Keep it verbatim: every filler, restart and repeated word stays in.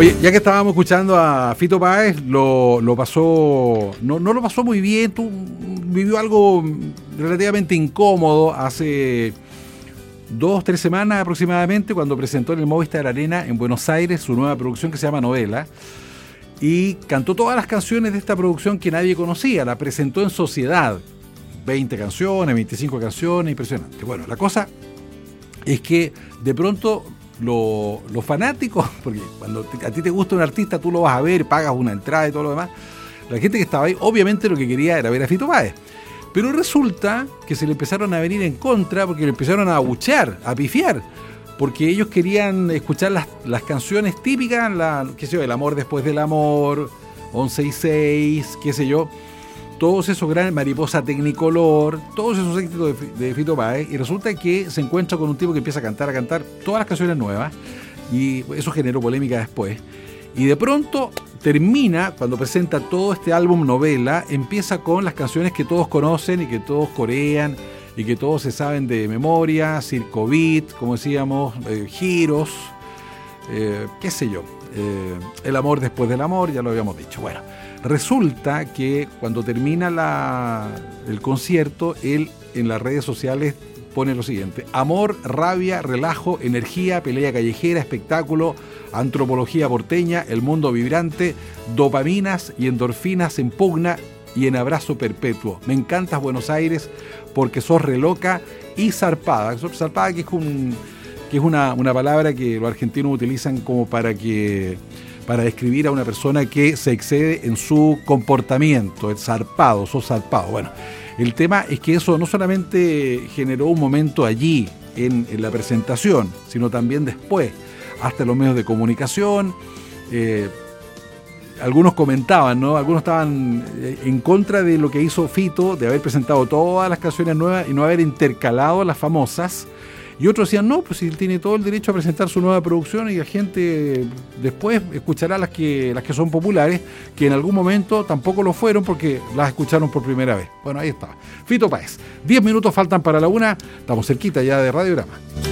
Oye, ya que estábamos escuchando a Fito Páez, lo, lo pasó, no, no lo pasó muy bien, tú, vivió algo relativamente incómodo hace dos, tres semanas aproximadamente, cuando presentó en el Movistar Arena en Buenos Aires su nueva producción que se llama Novela, y cantó todas las canciones de esta producción que nadie conocía, la presentó en sociedad, veinte canciones, veinticinco canciones, impresionante. Bueno, la cosa es que de pronto Los lo fanáticos, porque cuando te, a ti te gusta un artista, tú lo vas a ver, pagas una entrada y todo lo demás. La gente que estaba ahí, obviamente lo que quería era ver a Fito Páez. Pero resulta que se le empezaron a venir en contra porque le empezaron a abuchear, a pifiar. Porque ellos querían escuchar las, las canciones típicas, la, qué sé yo, El amor después del amor, once y seis, qué sé yo. Todos esos grandes, Mariposa Tecnicolor, todos esos éxitos de, de Fito Páez, y resulta que se encuentra con un tipo que empieza a cantar, a cantar todas las canciones nuevas, y eso generó polémica después. Y de pronto termina, cuando presenta todo este álbum Novela, empieza con las canciones que todos conocen y que todos corean, y que todos se saben de memoria, Circo Beat, como decíamos, eh, Giros, eh, qué sé yo, eh, El amor después del amor, ya lo habíamos dicho. Bueno, resulta que cuando termina la, el concierto, él en las redes sociales pone lo siguiente: amor, rabia, relajo, energía, pelea callejera, espectáculo, antropología porteña, el mundo vibrante, dopaminas y endorfinas en pugna y en abrazo perpetuo. Me encantas Buenos Aires porque sos re loca y zarpada. Zarpada que es, un, que es una, una palabra que los argentinos utilizan como para que... para describir a una persona que se excede en su comportamiento, el zarpado, sos zarpado. Bueno, el tema es que eso no solamente generó un momento allí en, en la presentación, sino también después, hasta los medios de comunicación. Eh, algunos comentaban, ¿no? Algunos estaban en contra de lo que hizo Fito, de haber presentado todas las canciones nuevas y no haber intercalado las famosas. Y otros decían, no, pues él tiene todo el derecho a presentar su nueva producción y la gente después escuchará las que, las que son populares, que en algún momento tampoco lo fueron porque las escucharon por primera vez. Bueno, ahí estaba. Fito Páez. Diez minutos faltan para la una. Estamos cerquita ya de Radiograma.